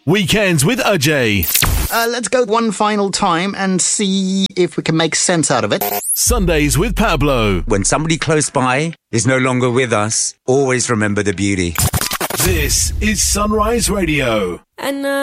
Weekends with Ajay. Let's go one final time and see if we can make sense out of it. Sundays with Pablo. When somebody close by is no longer with us, always remember the beauty. This is Sunrise Radio. And